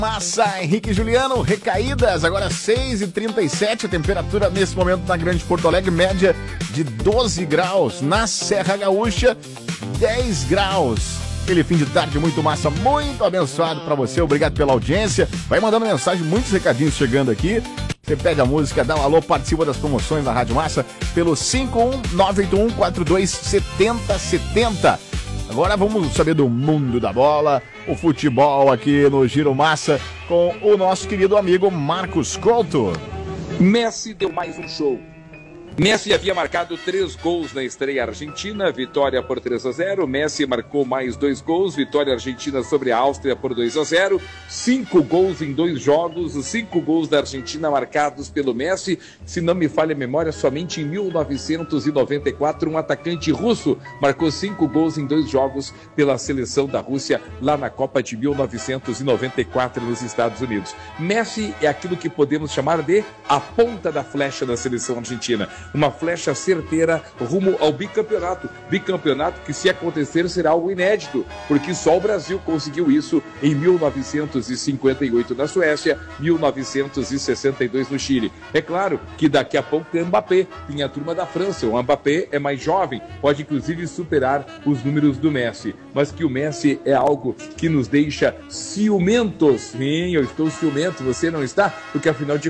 Massa, Henrique e Juliano, recaídas, agora 6h37, a temperatura nesse momento na Grande Porto Alegre, média de 12 graus, na Serra Gaúcha, 10 graus. Aquele fim de tarde muito massa, muito abençoado pra você, obrigado pela audiência, vai mandando mensagem, muitos recadinhos chegando aqui, você pede a música, dá um alô, participa das promoções da Rádio Massa, pelo 51981427070. Agora vamos saber do mundo da bola, o futebol aqui no Giro Massa com o nosso querido amigo Marcos Couto. Messi deu mais um show. Messi havia marcado 3 gols na estreia argentina, vitória por 3-0. Messi marcou mais 2 gols, vitória argentina sobre a Áustria por 2-0. 5 gols em 2 jogos, os 5 gols da Argentina marcados pelo Messi. Se não me falha a memória, somente em 1994 um atacante russo marcou 5 gols em 2 jogos pela seleção da Rússia lá na Copa de 1994 nos Estados Unidos. Messi é aquilo que podemos chamar de a ponta da flecha da seleção argentina. Uma flecha certeira rumo ao bicampeonato. Bicampeonato que, se acontecer, será algo inédito, porque só o Brasil conseguiu isso em 1958 na Suécia, 1962 no Chile. É claro que daqui a pouco tem Mbappé, tem a turma da França. O Mbappé é mais jovem, pode inclusive superar os números do Messi. Mas que o Messi é algo que nos deixa ciumentos. Sim, eu estou ciumento, você não está? Porque afinal de